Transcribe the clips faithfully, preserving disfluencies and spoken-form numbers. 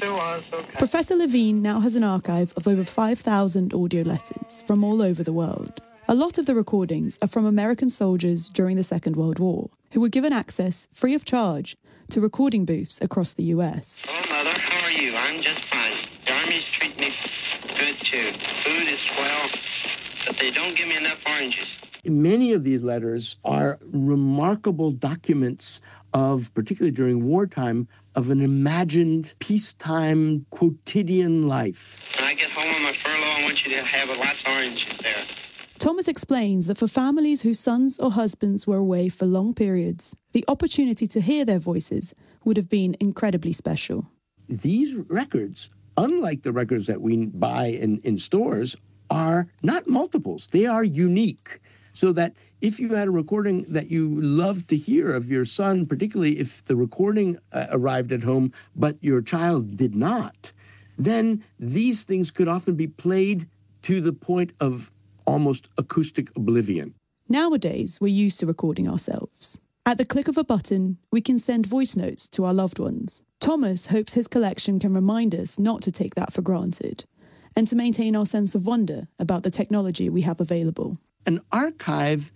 it was, okay. Professor Levine now has an archive of over five thousand audio letters from all over the world. A lot of the recordings are from American soldiers during the Second World War, who were given access, free of charge, to recording booths across the U S. Hello, Mother. How are you? I'm just fine. The Army's treating me good, too. Food is swell, but they don't give me enough oranges. Many of these letters are remarkable documents of, particularly during wartime, of an imagined peacetime quotidian life. When I get home on my furlough, I want you to have lots of oranges there. Thomas explains that for families whose sons or husbands were away for long periods, the opportunity to hear their voices would have been incredibly special. These records, unlike the records that we buy in, in stores, are not multiples. They are unique. So that if you had a recording that you loved to hear of your son, particularly if the recording uh, arrived at home, but your child did not, then these things could often be played to the point of almost acoustic oblivion. Nowadays, we're used to recording ourselves. At the click of a button, we can send voice notes to our loved ones. Thomas hopes his collection can remind us not to take that for granted and to maintain our sense of wonder about the technology we have available. An archive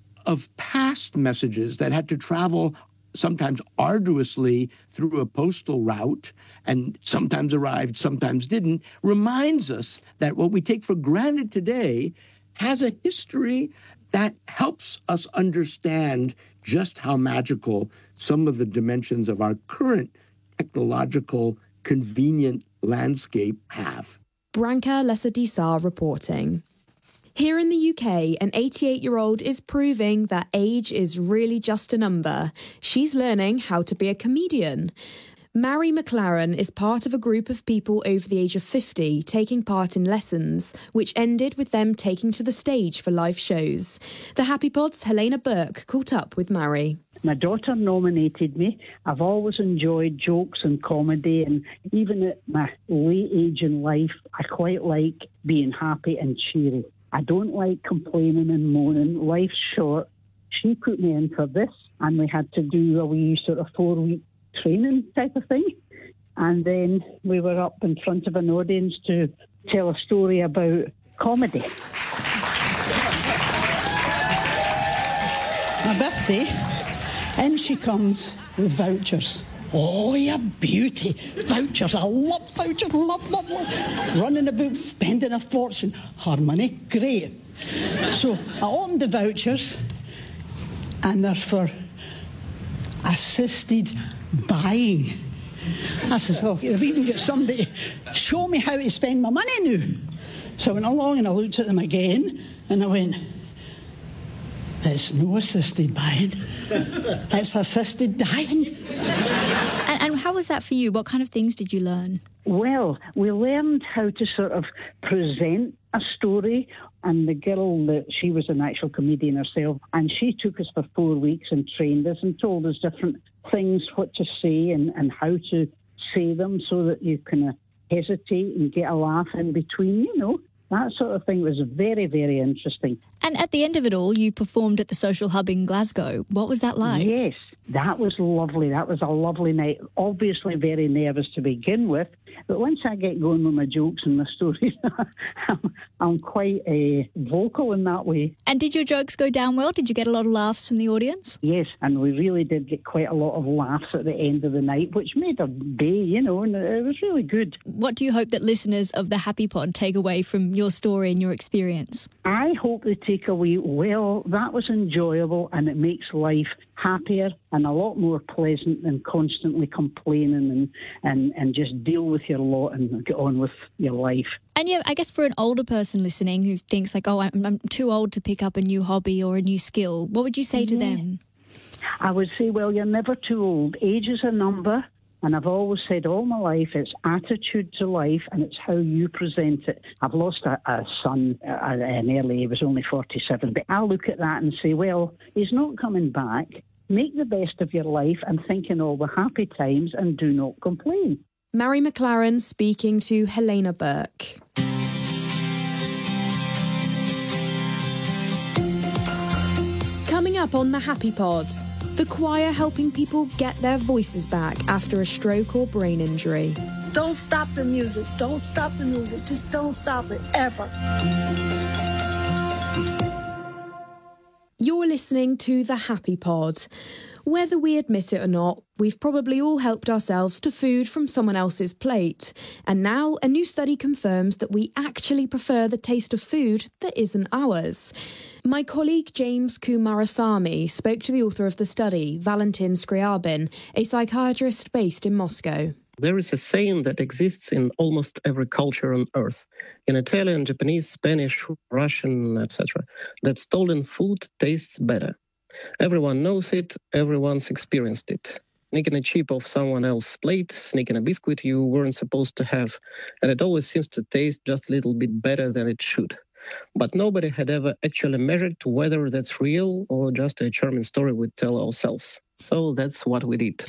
of past messages that had to travel sometimes arduously through a postal route and sometimes arrived, sometimes didn't, reminds us that what we take for granted today has a history that helps us understand just how magical some of the dimensions of our current technological, convenient landscape have. Branka Lesser-Dissar reporting. Here in the U K, an eighty-eight-year-old is proving that age is really just a number. She's learning how to be a comedian. Mary McLaren is part of a group of people over the age of fifty taking part in lessons, which ended with them taking to the stage for live shows. The Happy Pod's Helena Burke caught up with Mary. My daughter nominated me. I've always enjoyed jokes and comedy, and even at my late age in life, I quite like being happy and cheery. I don't like complaining and moaning. Life's short. She put me in for this, and we had to do a wee sort of four-week training type of thing. And then we were up in front of an audience to tell a story about comedy. My birthday, in she comes with vouchers. Oh, you beauty. Vouchers. I love vouchers. Love, love, love. Running about, spending a fortune. Her money, great. So I opened the vouchers, and they're for assisted buying. I said, oh, they've even got somebody to show me how to spend my money now. So I went along and I looked at them again, and I went, it's no assisted buying. It's assisted dying. And, and how was that for you? What kind of things did you learn? Well, we learned how to sort of present a story, and the girl, that she was an actual comedian herself, and she took us for four weeks and trained us and told us different things, what to say and, and how to say them so that you can hesitate and get a laugh in between, you know. That sort of thing was very, very interesting. And at the end of it all, you performed at the Social Hub in Glasgow. What was that like? Yes, that was lovely. That was a lovely night. Obviously very nervous to begin with, but once I get going with my jokes and my stories, I'm, I'm quite uh, vocal in that way. And did your jokes go down well? Did you get a lot of laughs from the audience? Yes, and we really did get quite a lot of laughs at the end of the night, which made a day, you know, and it was really good. What do you hope that listeners of the Happy Pod take away from your story and your experience? I hope they take away, well, that was enjoyable and it makes life happier and a lot more pleasant than constantly complaining and, and, and just deal with your lot and get on with your life. And yeah, I guess for an older person listening who thinks like, oh, I'm, I'm too old to pick up a new hobby or a new skill, what would you say to yeah. them? I would say, well, you're never too old. Age is a number. And I've always said all my life, it's attitude to life and it's how you present it. I've lost a, a son at an early, he was only forty-seven, but I look at that and say, well, he's not coming back. Make the best of your life and think in all the happy times and do not complain. Mary McLaren speaking to Helena Burke. Coming up on the Happy Pod, The choir helping people get their voices back after a stroke or brain injury. Don't stop the music. Don't stop the music. Just don't stop it, ever. You're listening to The Happy Pod. Whether we admit it or not, we've probably all helped ourselves to food from someone else's plate. And now a new study confirms that we actually prefer the taste of food that isn't ours. My colleague James Kumarasamy spoke to the author of the study, Valentin Scriabin, a psychiatrist based in Moscow. There is a saying that exists in almost every culture on earth, in Italian, Japanese, Spanish, Russian, et cetera, that stolen food tastes better. Everyone knows it, everyone's experienced it. Sneaking a chip off someone else's plate, sneaking a biscuit you weren't supposed to have, and it always seems to taste just a little bit better than it should. But nobody had ever actually measured whether that's real or just a charming story we tell ourselves. So that's what we did.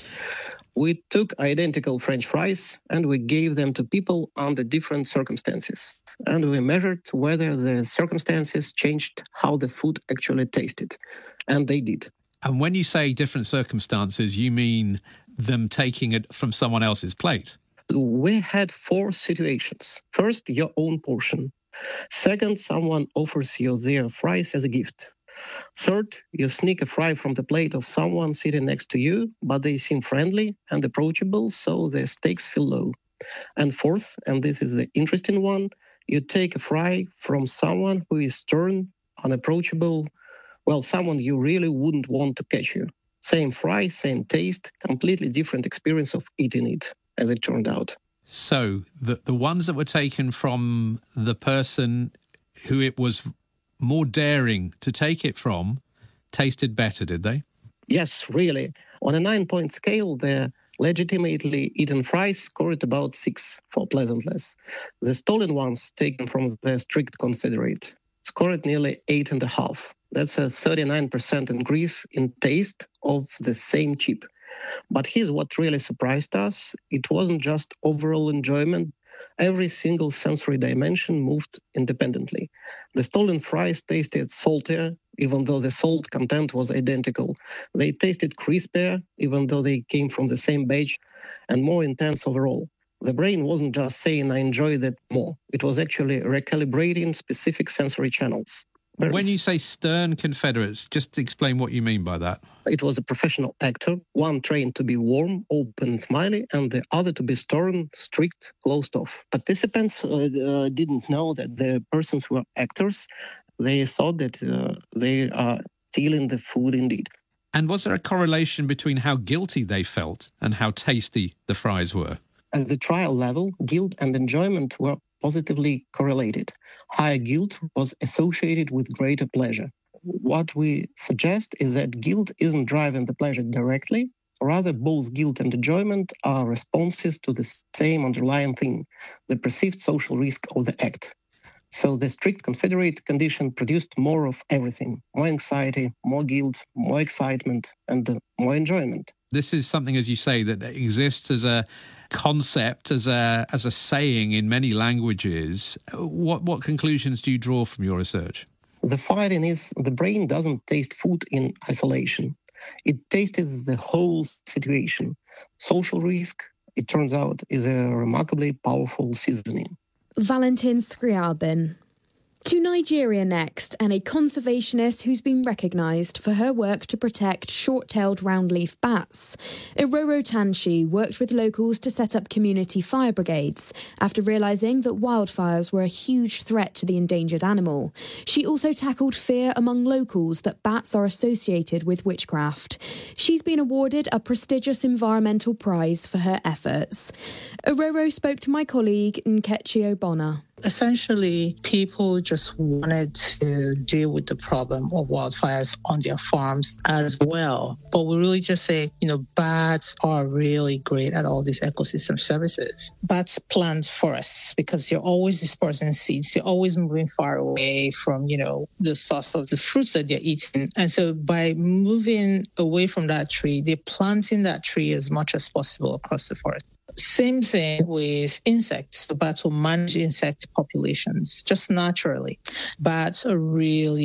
We took identical French fries and we gave them to people under different circumstances. And we measured whether the circumstances changed how the food actually tasted. And they did. And when you say different circumstances, you mean them taking it from someone else's plate? We had four situations. First, your own portion. Second, someone offers you their fries as a gift. Third, you sneak a fry from the plate of someone sitting next to you, but they seem friendly and approachable, so the stakes feel low. And fourth, and this is the interesting one, you take a fry from someone who is stern, unapproachable, well, someone you really wouldn't want to catch you. Same fry, same taste, completely different experience of eating it, as it turned out. So the the ones that were taken from the person who it was more daring to take it from tasted better, did they? Yes, really. On a nine-point scale, the legitimately eaten fries scored about six for pleasantness. The stolen ones taken from the strict Confederate scored nearly eight and a half. That's a thirty-nine percent increase in taste of the same chip. But here's what really surprised us. It wasn't just overall enjoyment. Every single sensory dimension moved independently. The stolen fries tasted saltier, even though the salt content was identical. They tasted crispier, even though they came from the same batch, and more intense overall. The brain wasn't just saying, I enjoyed it more. It was actually recalibrating specific sensory channels. When you say stern Confederates, just explain what you mean by that. It was a professional actor, one trained to be warm, open, and smiley, and the other to be stern, strict, closed off. Participants uh, uh, didn't know that the persons were actors. They thought that uh, they are stealing the food indeed. And was there a correlation between how guilty they felt and how tasty the fries were? At the trial level, guilt and enjoyment were positively correlated. Higher guilt was associated with greater pleasure. What we suggest is that guilt isn't driving the pleasure directly. Rather, both guilt and enjoyment are responses to the same underlying thing, the perceived social risk of the act. So the strict Confederate condition produced more of everything, more anxiety, more guilt, more excitement, and uh, more enjoyment. This is something, as you say, that exists as a concept, as a as a saying in many languages. What what conclusions do you draw from your research? The finding is the brain doesn't taste food in isolation. It tastes the whole situation. Social risk, it turns out, is a remarkably powerful seasoning. Valentin Scriabin. To Nigeria next, and a conservationist who's been recognised for her work to protect short-tailed roundleaf bats. Iroro Tanshi worked with locals to set up community fire brigades after realising that wildfires were a huge threat to the endangered animal. She also tackled fear among locals that bats are associated with witchcraft. She's been awarded a prestigious environmental prize for her efforts. Iroro spoke to my colleague Nkechi Obona. Essentially, people just wanted to deal with the problem of wildfires on their farms as well. But we really just say, you know, bats are really great at all these ecosystem services. Bats plant forests because you're always dispersing seeds. You're always moving far away from, you know, the source of the fruits that they're eating. And so by moving away from that tree, they're planting that tree as much as possible across the forest. Same thing with insects. The bats will manage insect populations just naturally. Bats are really,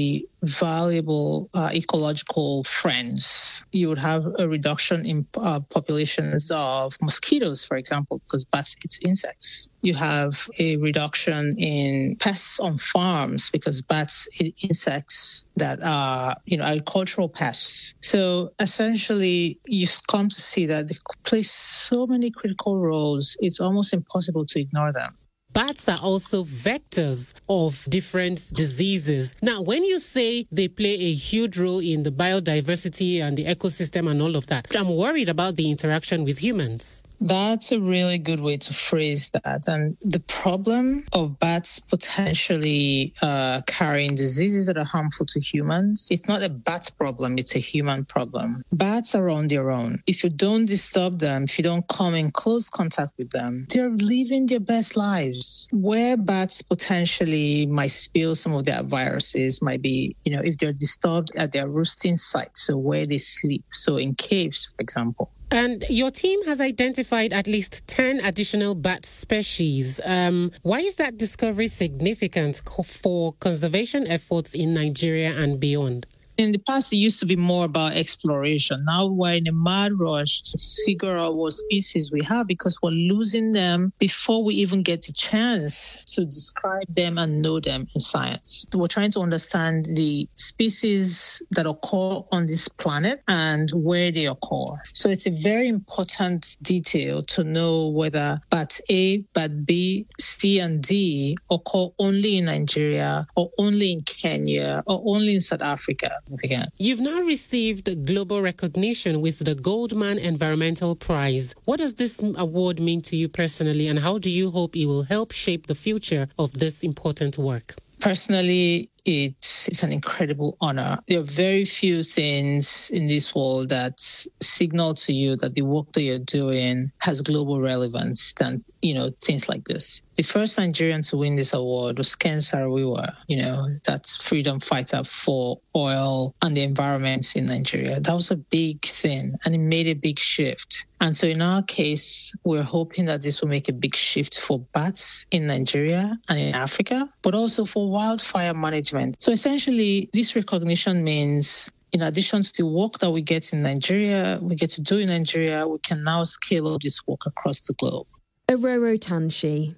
valuable uh, ecological friends. You would have a reduction in uh, populations of mosquitoes, for example, because bats eat insects. You have a reduction in pests on farms because bats eat insects that are, you know, agricultural pests. So essentially, you come to see that they play so many critical roles, it's almost impossible to ignore them. Bats are also vectors of different diseases. Now, when you say they play a huge role in the biodiversity and the ecosystem and all of that, I'm worried about the interaction with humans. That's a really good way to phrase that. And the problem of bats potentially uh, carrying diseases that are harmful to humans, it's not a bat problem, it's a human problem. Bats are on their own. If you don't disturb them, if you don't come in close contact with them, they're living their best lives. Where bats potentially might spill some of their viruses might be, you know, if they're disturbed at their roosting site, so where they sleep. So in caves, for example. And your team has identified at least ten additional bat species. Um, why is that discovery significant for conservation efforts in Nigeria and beyond? In the past, it used to be more about exploration. Now we're in a mad rush to figure out what species we have because we're losing them before we even get the chance to describe them and know them in science. We're trying to understand the species that occur on this planet and where they occur. So it's a very important detail to know whether bat A, bat B, C, and D occur only in Nigeria or only in Kenya or only in South Africa. Again. You've now received global recognition with the Goldman Environmental Prize. What does this award mean to you personally, and how do you hope it will help shape the future of this important work? Personally, it's, it's an incredible honor. There are very few things in this world that signal to you that the work that you're doing has global relevance than, you know, things like this. The first Nigerian to win this award was Ken Saro-Wiwa, you know, that's freedom fighter for oil and the environment in Nigeria. That was a big thing, and it made a big shift. And so in our case, we're hoping that this will make a big shift for bats in Nigeria and in Africa, but also for wildfire management. So essentially, this recognition means in addition to the work that we get in Nigeria, we get to do in Nigeria, we can now scale up this work across the globe. Ororo Tanshi.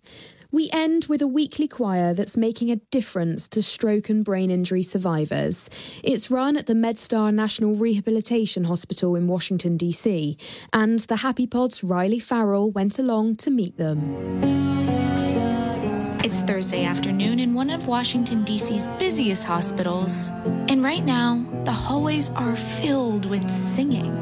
We end with a weekly choir that's making a difference to stroke and brain injury survivors. It's run at the MedStar National Rehabilitation Hospital in Washington, D C, and the Happy Pod's Riley Farrell went along to meet them. It's Thursday afternoon in one of Washington, D C's busiest hospitals. And right now, the hallways are filled with singing.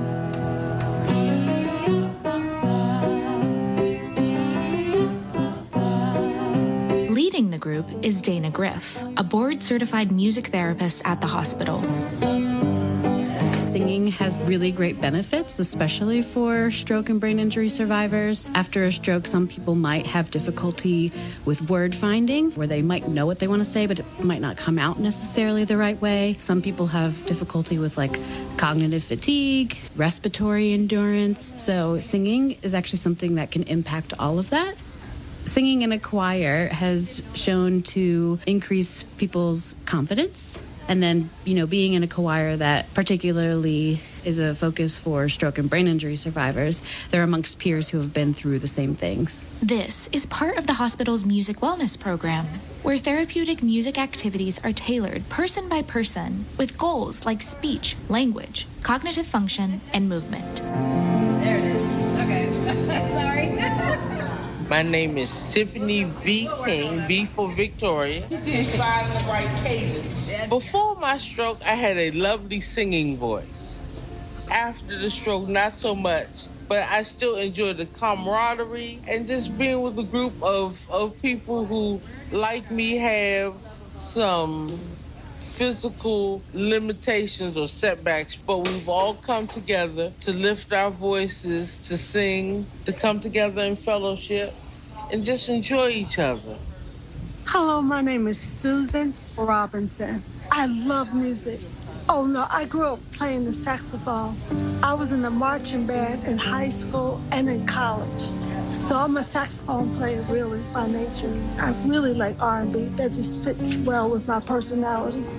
Leading the group is Dana Griff, a board-certified music therapist at the hospital. Singing has really great benefits, especially for stroke and brain injury survivors. After a stroke, some people might have difficulty with word finding, where they might know what they want to say, but it might not come out necessarily the right way. Some people have difficulty with like cognitive fatigue, respiratory endurance. So singing is actually something that can impact all of that. Singing in a choir has shown to increase people's confidence. And then, you know, being in a choir that particularly is a focus for stroke and brain injury survivors, they're amongst peers who have been through the same things. This is part of the hospital's music wellness program, where therapeutic music activities are tailored person by person with goals like speech, language, cognitive function, and movement. There it is. Okay. Sorry. My name is Tiffany V. King, V for Victoria. She's finding the right cadence. Before my stroke, I had a lovely singing voice. After the stroke, not so much, but I still enjoy the camaraderie and just being with a group of, of people who, like me, have some physical limitations or setbacks, but we've all come together to lift our voices, to sing, to come together in fellowship, and just enjoy each other. Hello, my name is Susan Robinson. I love music. Oh no, I grew up playing the saxophone. I was in the marching band in high school and in college. So I'm a saxophone player really by nature. I really like R and B. That just fits well with my personality.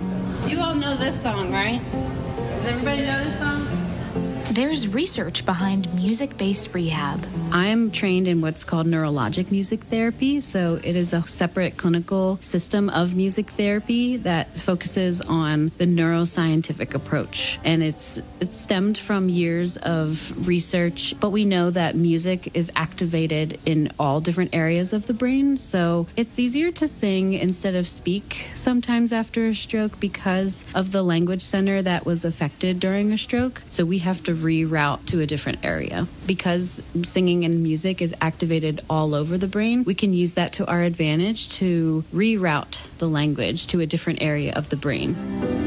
You all know this song, right? Does everybody know this song? There's research behind music-based rehab. I'm trained in what's called neurologic music therapy. So it is a separate clinical system of music therapy that focuses on the neuroscientific approach. And it's it's stemmed from years of research, but we know that music is activated in all different areas of the brain. So it's easier to sing instead of speak sometimes after a stroke because of the language center that was affected during a stroke. So we have to reroute to a different area. Because singing and music is activated all over the brain, we can use that to our advantage to reroute the language to a different area of the brain.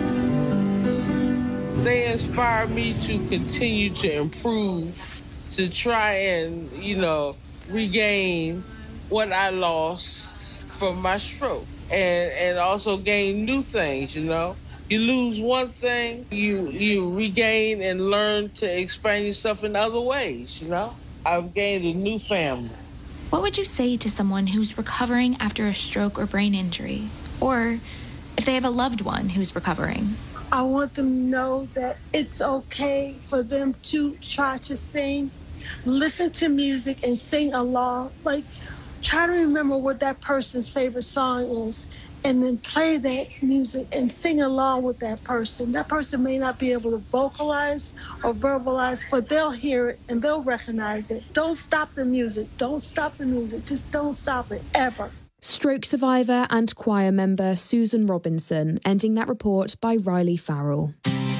They inspire me to continue to improve, to try and, you know, regain what I lost from my stroke, and, and also gain new things, you know. You lose one thing, you you regain and learn to expand yourself in other ways, you know? I've gained a new family. What would you say to someone who's recovering after a stroke or brain injury? Or if they have a loved one who's recovering? I want them to know that it's okay for them to try to sing, listen to music, and sing along. Like, try to remember what that person's favorite song is, and then play that music and sing along with that person. That person may not be able to vocalize or verbalize, but they'll hear it and they'll recognize it. Don't stop the music. Don't stop the music. Just don't stop it, ever. Stroke survivor and choir member Susan Robinson, ending that report by Riley Farrell.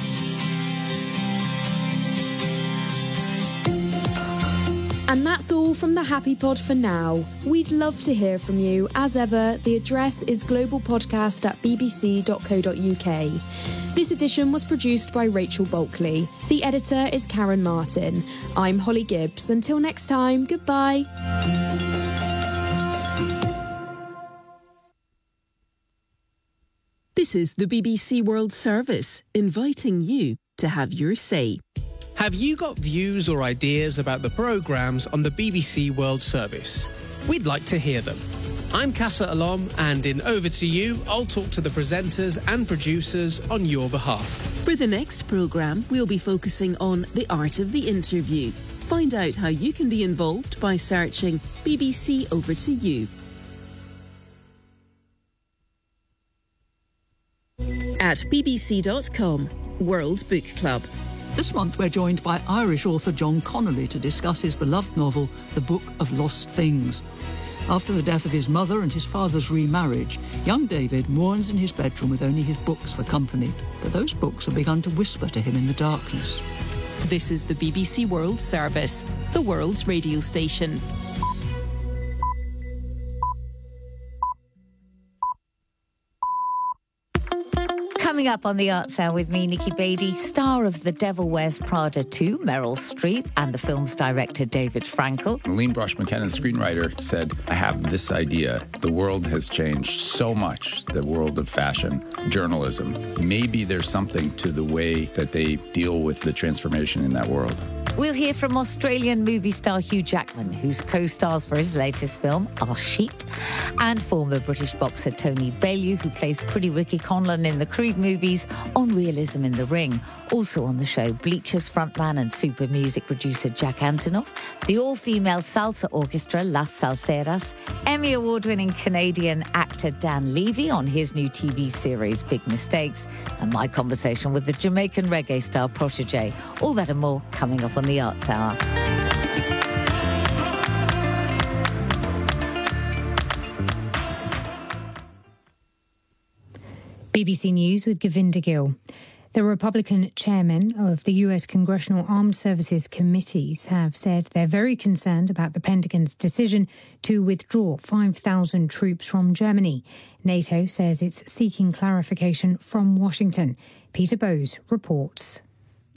And that's all from the Happy Pod for now. We'd love to hear from you. As ever, the address is globalpodcast at b b c dot co dot u k. This edition was produced by Rachel Bulkley. The editor is Karen Martin. I'm Holly Gibbs. Until next time, goodbye. This is the B B C World Service, inviting you to have your say. Have you got views or ideas about the programmes on the B B C World Service? We'd like to hear them. I'm Casa Alom, and in Over to You, I'll talk to the presenters and producers on your behalf. For the next programme, we'll be focusing on the art of the interview. Find out how you can be involved by searching B B C Over to You. At b b c dot com, World Book Club. This month we're joined by Irish author John Connolly to discuss his beloved novel, The Book of Lost Things. After the death of his mother and his father's remarriage, young David mourns in his bedroom with only his books for company, but those books have begun to whisper to him in the darkness. This is the B B C World Service, the world's radio station. Coming up on the Arts Hour with me, Nikki Beattie, star of The Devil Wears Prada two, Meryl Streep, and the film's director, David Frankel. Aline Brosh McKenna, screenwriter, said, I have this idea. The world has changed so much, the world of fashion, journalism. Maybe there's something to the way that they deal with the transformation in that world. We'll hear from Australian movie star Hugh Jackman, whose co-stars for his latest film are Sheep, and former British boxer Tony Bellew, who plays Pretty Ricky Conlon in the Creed movies, on Realism in the Ring. Also on the show, Bleachers frontman and super music producer Jack Antonoff, the all-female salsa orchestra Las Salseras, Emmy Award-winning Canadian actor Dan Levy on his new T V series Big Mistakes, and my conversation with the Jamaican reggae star Protégé. All that and more coming up on the Arts Hour. B B C News with Govinda Gill. The Republican chairmen of the U S Congressional Armed Services Committees have said they're very concerned about the Pentagon's decision to withdraw five thousand troops from Germany. NATO says it's seeking clarification from Washington. Peter Bowes reports.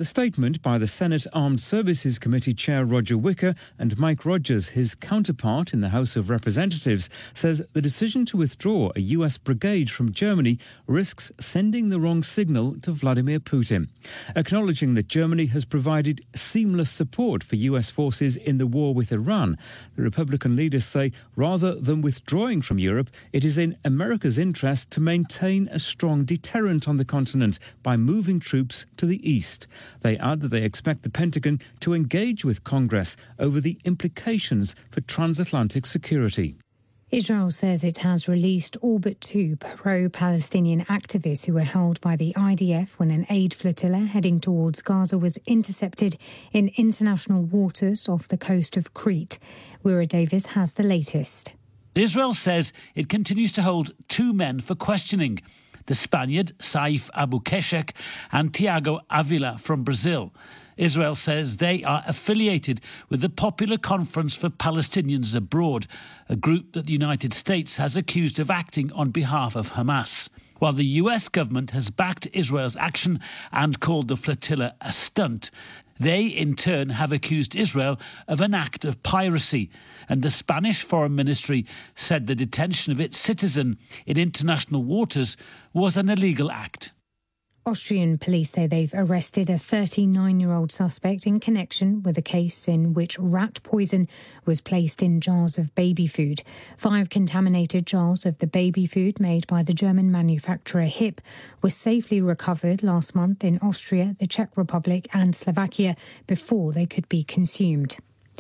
The statement by the Senate Armed Services Committee Chair Roger Wicker and Mike Rogers, his counterpart in the House of Representatives, says the decision to withdraw a U S brigade from Germany risks sending the wrong signal to Vladimir Putin. Acknowledging that Germany has provided seamless support for U S forces in the war with Iran, the Republican leaders say rather than withdrawing from Europe, it is in America's interest to maintain a strong deterrent on the continent by moving troops to the east. They add that they expect the Pentagon to engage with Congress over the implications for transatlantic security. Israel says it has released all but two pro-Palestinian activists who were held by the I D F when an aid flotilla heading towards Gaza was intercepted in international waters off the coast of Crete. Wira Davis has the latest. Israel says it continues to hold two men for questioning, the Spaniard Saif Abu Keshek and Tiago Avila from Brazil. Israel says they are affiliated with the Popular Conference for Palestinians Abroad, a group that the United States has accused of acting on behalf of Hamas. While the U S government has backed Israel's action and called the flotilla a stunt, they in turn have accused Israel of an act of piracy. And the Spanish Foreign Ministry said the detention of its citizen in international waters was an illegal act. Austrian police say they've arrested a thirty-nine-year-old suspect in connection with a case in which rat poison was placed in jars of baby food. Five contaminated jars of the baby food made by the German manufacturer H I P were safely recovered last month in Austria, the Czech Republic and Slovakia before they could be consumed.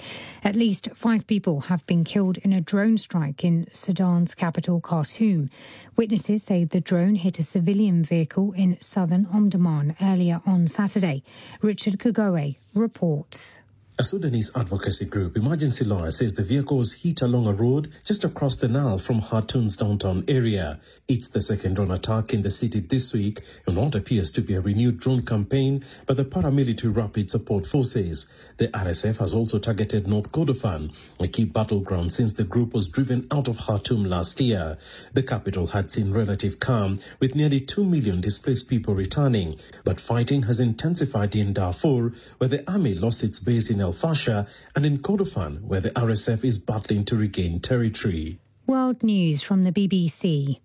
At least five people have been killed in a drone strike in Sudan's capital, Khartoum. Witnesses say the drone hit a civilian vehicle in southern Omdurman earlier on Saturday. Richard Kagoe reports. A Sudanese advocacy group, Emergency Lawyer, says the vehicle was hit along a road just across the Nile from Khartoum's downtown area. It's the second drone attack in the city this week in what appears to be a renewed drone campaign by the paramilitary Rapid Support Forces. The R S F has also targeted North Kordofan, a key battleground since the group was driven out of Khartoum last year. The capital had seen relative calm, with nearly two million displaced people returning. But fighting has intensified in Darfur, where the army lost its base in El Fasher, and in Kordofan, where the R S F is battling to regain territory. World News from the B B C.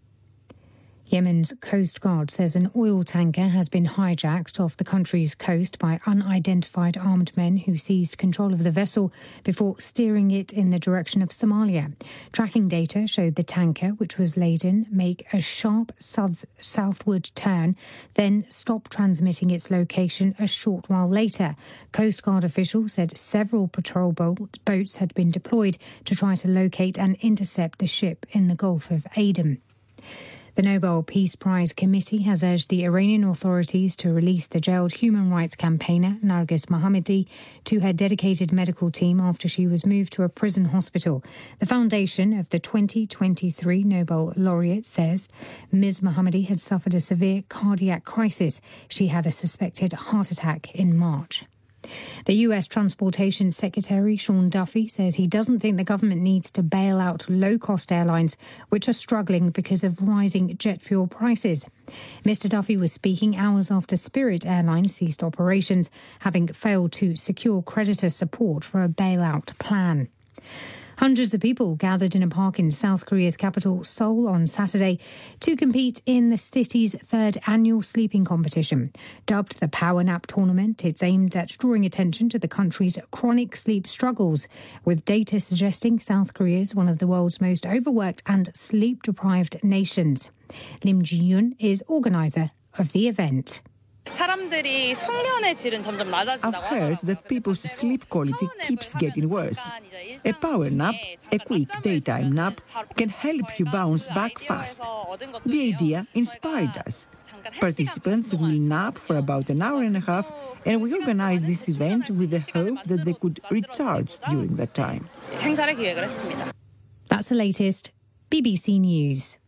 Yemen's Coast Guard says an oil tanker has been hijacked off the country's coast by unidentified armed men who seized control of the vessel before steering it in the direction of Somalia. Tracking data showed the tanker, which was laden, make a sharp south southward turn, then stop transmitting its location a short while later. Coast Guard officials said several patrol boats had been deployed to try to locate and intercept the ship in the Gulf of Aden. The Nobel Peace Prize Committee has urged the Iranian authorities to release the jailed human rights campaigner Narges Mohammadi to her dedicated medical team after she was moved to a prison hospital. The foundation of the twenty twenty-three Nobel laureate says Miz Mohammadi had suffered a severe cardiac crisis. She had a suspected heart attack in March. The U S Transportation Secretary Sean Duffy says he doesn't think the government needs to bail out low-cost airlines, which are struggling because of rising jet fuel prices. Mister Duffy was speaking hours after Spirit Airlines ceased operations, having failed to secure creditor support for a bailout plan. Hundreds of people gathered in a park in South Korea's capital, Seoul, on Saturday to compete in the city's third annual sleeping competition. Dubbed the Power Nap Tournament, it's aimed at drawing attention to the country's chronic sleep struggles, with data suggesting South Korea is one of the world's most overworked and sleep-deprived nations. Lim Ji-yoon is organizer of the event. I've heard that people's sleep quality keeps getting worse. A power nap, a quick daytime nap, can help you bounce back fast. The idea inspired us. Participants will nap for about an hour and a half, and we organized this event with the hope that they could recharge during that time. That's the latest. B B C News.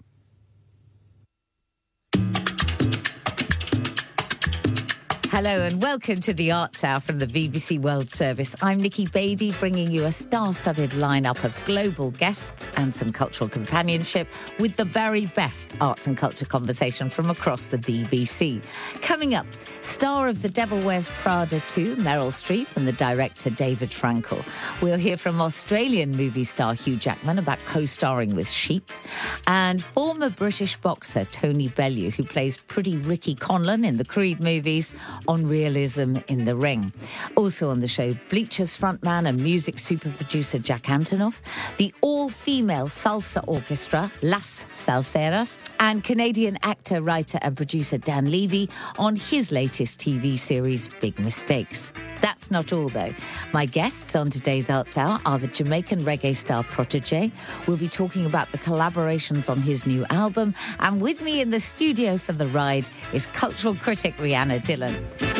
Hello and welcome to the Arts Hour from the B B C World Service. I'm Nikki Beattie, bringing you a star-studded lineup of global guests and some cultural companionship with the very best arts and culture conversation from across the B B C. Coming up, star of The Devil Wears Prada two, Meryl Streep, and the director David Frankel. We'll hear from Australian movie star Hugh Jackman about co-starring with Sheep, and former British boxer Tony Bellew, who plays pretty Ricky Conlon in the Creed movies, on realism in the ring. Also on the show, Bleachers frontman and music super producer Jack Antonoff, the all-female salsa orchestra Las Salseras, and Canadian actor, writer and producer Dan Levy on his latest T V series Big Mistakes. That's not all, though. My guests on today's Arts Hour are the Jamaican reggae star Protégé. We'll be talking about the collaborations on his new album. And with me in the studio for the ride is cultural critic Rhianna Dillon.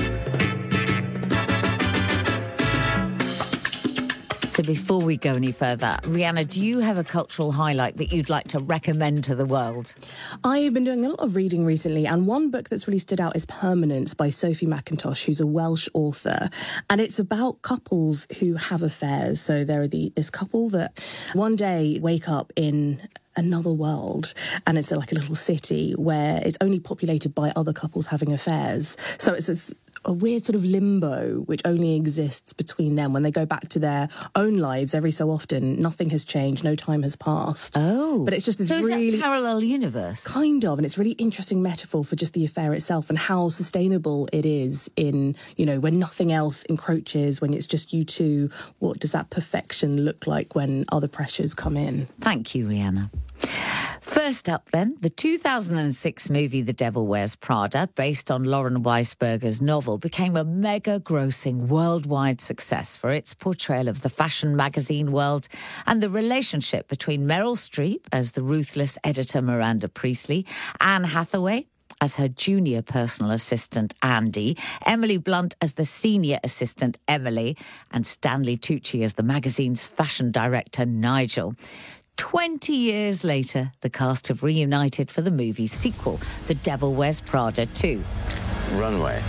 So before we go any further, Rhianna, do you have a cultural highlight that you'd like to recommend to the world? I've been doing a lot of reading recently, and one book that's really stood out is Permanence by Sophie Mackintosh, who's a Welsh author. And it's about couples who have affairs. So there are the, this couple that one day wake up in another world, and it's like a little city where it's only populated by other couples having affairs. So it's a, a weird sort of limbo which only exists between them. When they go back to their own lives every so often, nothing has changed, no time has passed. Oh. But it's just this so really... is that parallel universe? Kind of, and it's a really interesting metaphor for just the affair itself and how sustainable it is in, you know, when nothing else encroaches, when it's just you two. What does that perfection look like when other pressures come in? Thank you, Rhianna. First up, then, the two thousand six movie The Devil Wears Prada, based on Lauren Weisberger's novel, became a mega-grossing worldwide success for its portrayal of the fashion magazine world and the relationship between Meryl Streep as the ruthless editor Miranda Priestley, Anne Hathaway as her junior personal assistant, Andy, Emily Blunt as the senior assistant, Emily, and Stanley Tucci as the magazine's fashion director, Nigel. Twenty years later, the cast have reunited for the movie's sequel, The Devil Wears Prada two. Runway.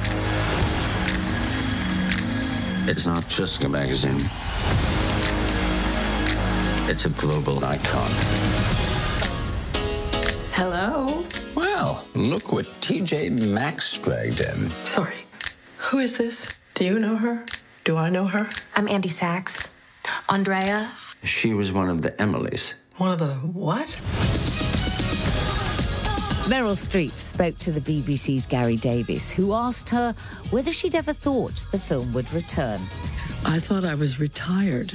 It's not just a magazine. It's a global icon. Hello? Well, look what T J Maxx dragged in. Sorry. Who is this? Do you know her? Do I know her? I'm Andy Sachs. Andrea? She was one of the Emilys. One of the what? Meryl Streep spoke to the B B C's Gary Davies, who asked her whether she'd ever thought the film would return. I thought I was retired.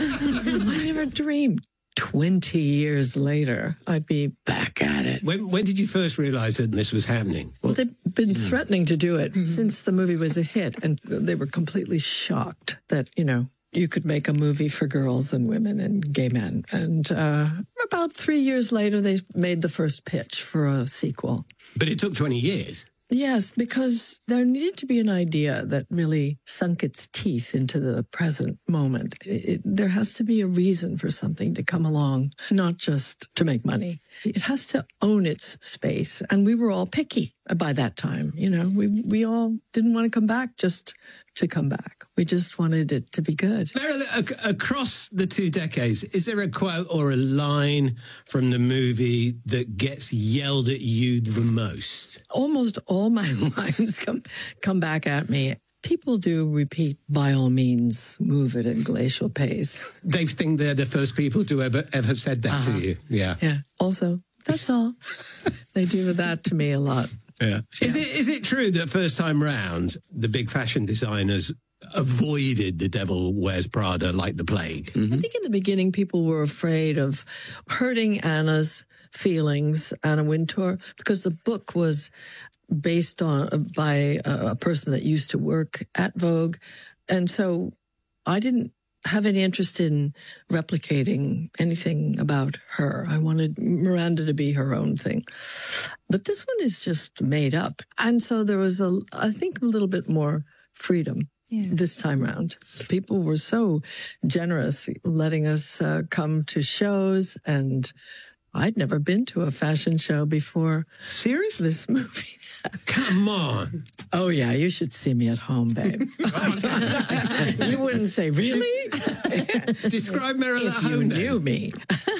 I never dreamed twenty years later I'd be back at it. When, when did you first realise that this was happening? Well, they've been mm. threatening to do it mm-hmm. since the movie was a hit, and they were completely shocked that, you know, you could make a movie for girls and women and gay men. And uh, about three years later, they made the first pitch for a sequel. But it took twenty years. Yes, because there needed to be an idea that really sunk its teeth into the present moment. It, it, there has to be a reason for something to come along, not just to make money. It has to own its space. And we were all picky by that time. You know, we we all didn't want to come back just to come back. We just wanted it to be good. Meryl, ac- across the two decades, is there a quote or a line from the movie that gets yelled at you the most? Almost all my lines come come back at me. People do repeat, by all means, move at a glacial pace. They think they're the first people to ever ever said that uh-huh. to you. Yeah. Yeah. Also, that's all. They do that to me a lot. Yeah. Is it is it true that first time round, the big fashion designers avoided The Devil Wears Prada like the plague? Mm-hmm. I think in the beginning people were afraid of hurting Anna's feelings, Anna Wintour, because the book was based on by a, a person that used to work at Vogue. And so I didn't have any interest in replicating anything about her. I wanted Miranda to be her own thing. But this one is just made up. And so there was, a, I think, a little bit more freedom. Yeah. This time round. People were so generous letting us uh, come to shows, and I'd never been to a fashion show before. Seriously? This movie. Come on. Oh, yeah, you should see me at home, babe. You wouldn't say, really? Describe Meryl if at home, you then. knew me.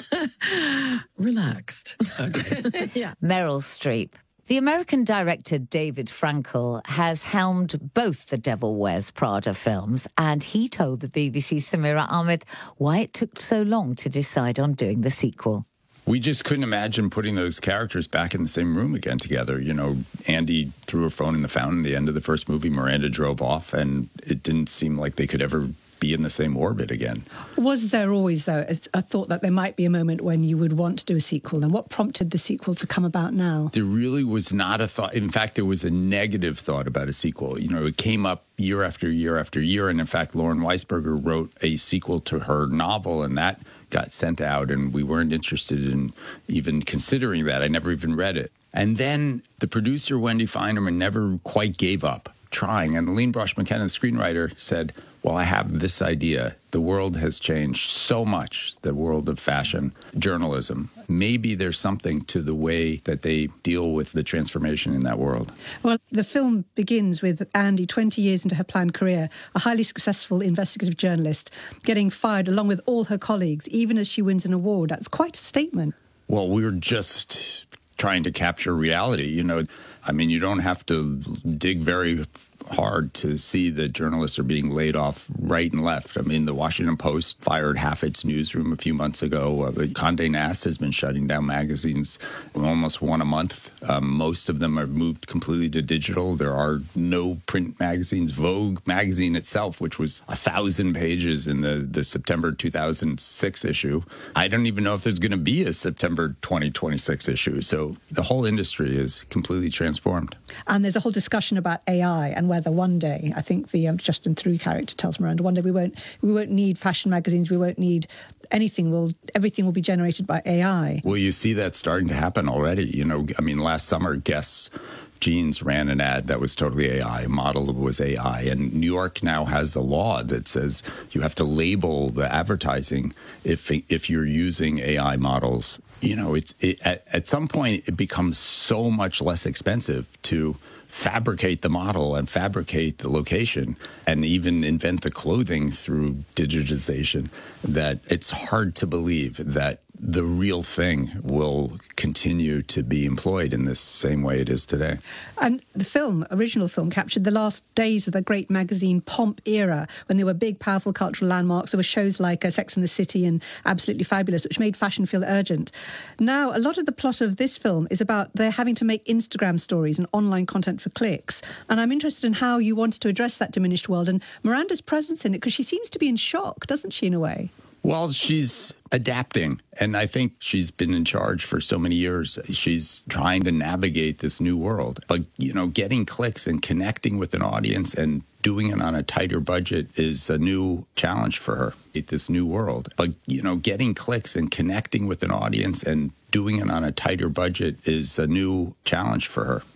Relaxed. Okay. Yeah. Meryl Streep. The American director David Frankel has helmed both the Devil Wears Prada films, and he told the B B C's Samira Ahmed why it took so long to decide on doing the sequel. We just couldn't imagine putting those characters back in the same room again together. You know, Andy threw her phone in the fountain at the end of the first movie. Miranda drove off, and it didn't seem like they could ever be in the same orbit again. Was there always, though, a thought that there might be a moment when you would want to do a sequel? And what prompted the sequel to come about now? There really was not a thought. In fact, there was a negative thought about a sequel. You know, it came up year after year after year. And in fact, Lauren Weisberger wrote a sequel to her novel, and that got sent out, and we weren't interested in even considering that. I never even read it. And then the producer, Wendy Feinerman, never quite gave up trying. And Aline Brosh McKenna, the screenwriter, said, well, I have this idea. The world has changed so much, the world of fashion, journalism. Maybe there's something to the way that they deal with the transformation in that world. Well, the film begins with Andy, twenty years into her planned career, a highly successful investigative journalist, getting fired along with all her colleagues, even as she wins an award. That's quite a statement. Well, we were just trying to capture reality. You know, I mean, you don't have to dig very hard to see that journalists are being laid off right and left. I mean, the Washington Post fired half its newsroom a few months ago. Uh, Condé Nast has been shutting down magazines almost one a month. Um, most of them are moved completely to digital. There are no print magazines. Vogue magazine itself, which was a thousand pages in the, the September two thousand six issue, I don't even know if there's going to be a September twenty twenty-six issue. So the whole industry is completely transformed. And there's a whole discussion about A I and whether one day, I think the um, Justin Theroux character tells Miranda, one day we won't we won't need fashion magazines, we won't need anything, will everything will be generated by A I. Well, you see that starting to happen already. You know, I mean, last summer, Guess Jeans ran an ad that was totally A I, model was A I, and New York now has a law that says you have to label the advertising if if you're using A I models. You know, it's it, at, at some point it becomes so much less expensive to fabricate the model and fabricate the location and even invent the clothing through digitization that it's hard to believe that the real thing will continue to be employed in this same way it is today. And the film, original film, captured the last days of the great magazine pomp era, when there were big, powerful cultural landmarks. There were shows like uh, Sex and the City and Absolutely Fabulous, which made fashion feel urgent. Now, a lot of the plot of this film is about they're having to make Instagram stories and online content for clicks. And I'm interested in how you wanted to address that diminished world and Miranda's presence in it, because she seems to be in shock, doesn't she, in a way? Well, she's adapting, and I think she's been in charge for so many years. She's trying to navigate this new world. But, you know, getting clicks and connecting with an audience and doing it on a tighter budget is a new challenge for her, this new world. But, you know, getting clicks and connecting with an audience and doing it on a tighter budget is a new challenge for her.